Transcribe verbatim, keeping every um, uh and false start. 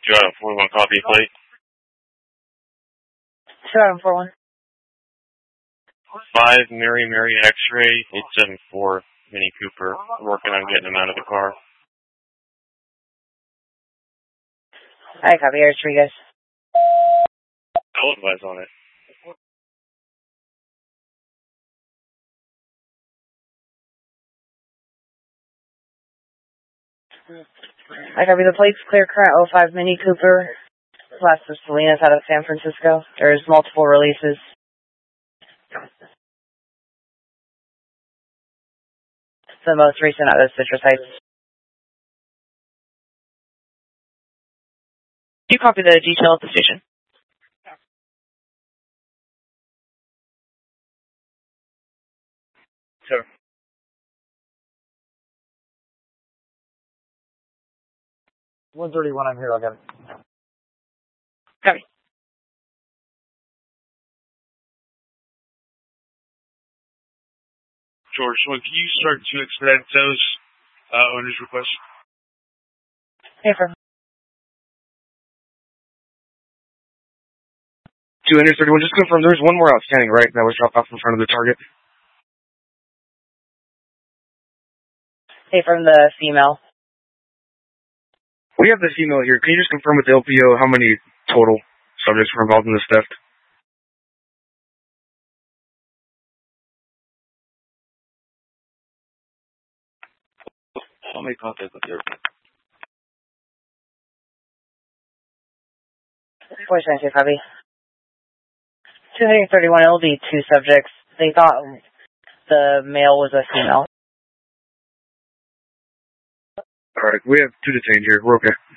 two out of four one copy plate. two out of four one. five Mary Mary X-ray, eight seven four Mini Cooper. Working on getting him out of the car. I copy. Here's for you guys. I'll advise on it. I copy. The plate's clear current oh five Mini Cooper. Last of Salinas out of San Francisco. There's multiple releases. The most recent out of Citrus Heights. You copy the detail at the station. Sure. one thirty-one, I'm here, I'll get it. Copy. George, can you start to expedite those uh, owner's requests? Hey, for two thirty-one, just confirm there's one more outstanding, right? That was dropped off in front of the target. Hey, from the female. We have the female here. Can you just confirm with the L P O how many total subjects were involved in this theft? I'll make contact with you. four seventy-two, copy. two thirty-one, it'll be two subjects. They thought the male was a female. Alright, we have two detained here. We're okay.